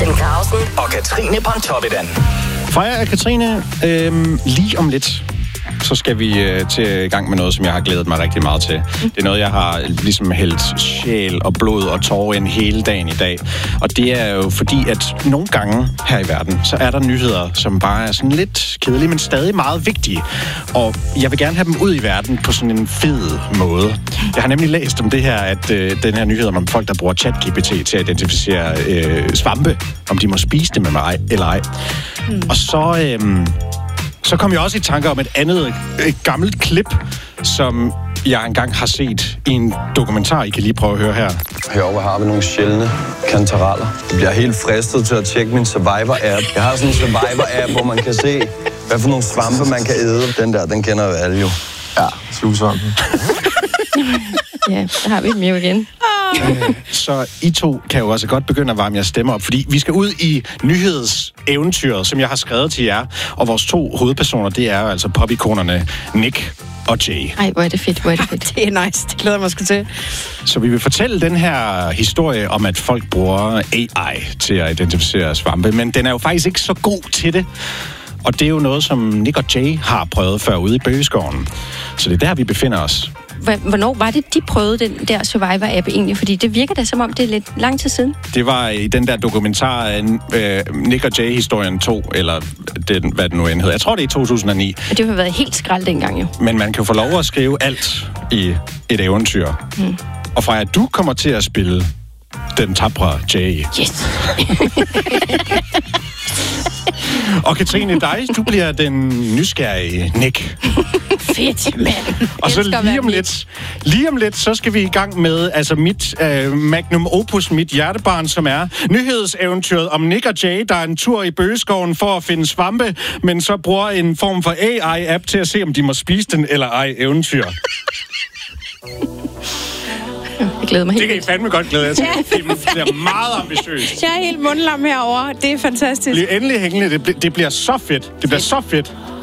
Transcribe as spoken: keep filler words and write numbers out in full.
Martin Carlsen og Katrine Pontoppidan. Freja og Katrine, øh, lige om lidt, så skal vi øh, til i gang med noget, som jeg har glædet mig rigtig meget til. Det er noget, jeg har ligesom hældt sjæl og blod og tårer ind hele dagen i dag. Og det er jo fordi, at nogle gange her i verden, så er der nyheder, som bare er sådan lidt kedelige, men stadig meget vigtige. Og jeg vil gerne have dem ud i verden på sådan en fed måde. Jeg har nemlig læst om det her, at øh, den her nyhed om folk, der bruger ChatGPT til at identificere øh, svampe, om de må spise dem med mig eller ej. Mm. Og så... Øh, Så kom jeg også i tanker om et andet et gammelt klip, som jeg engang har set i en dokumentar. I kan lige prøve at høre her. Heroppe har vi nogle sjældne kantareller. Jeg bliver helt fristet til at tjekke min Survivor-app. Jeg har sådan en Survivor-app, hvor man kan se, hvad for nogle svampe man kan æde. Den der, den kender vi alle jo. Ja, slugsvampen. Ja, der har vi dem jo igen. Så I to kan jo også godt begynde at varme jeres stemmer op, fordi vi skal ud i nyhedseventyret, som jeg har skrevet til jer. Og vores to hovedpersoner, det er jo altså popikonerne Nick og Jay. Ej, hvor er det fedt, hvor er det fedt. Det er nice, det glæder jeg mig sgu til. Så vi vil fortælle den her historie om, at folk bruger A I til at identificere svampe, men den er jo faktisk ikke så god til det. Og det er jo noget, som Nick og Jay har prøvet før ude i bøgeskoven. Så det er der, vi befinder os. Hvornår var det, de prøvede den der Survivor-app egentlig? Fordi det virker da, som om det er lidt lang tid siden. Det var i den der dokumentar, øh, Nick og Jay-historien to, eller den, hvad det nu end hedder. Jeg tror, det er i to tusind og ni. Og det har været helt skrald dengang jo. Men man kan jo få lov at skrive alt i et eventyr. Mm. Og Freja, du kommer til at spille den tapre Jay. Yes! Og Katrine, dig, du bliver den nysgerrige Nick. Fedt, mand. Og så lige om lidt, lige om lidt, så skal vi i gang med altså mit uh, magnum opus, mit hjertebarn, som er nyhedseventyret om Nick og Jay, der er en tur i bøgeskoven for at finde svampe, men så bruger en form for A I-app til at se, om de må spise den eller ej eventyr. Jeg glæder mig helt. Det kan I fandme godt glæde jer til. Det bliver meget ambitiøst. Jeg er helt mundlam herovre. Det er fantastisk. Bliv endelig hængende. Det, det bliver så fedt. Det bliver så fedt.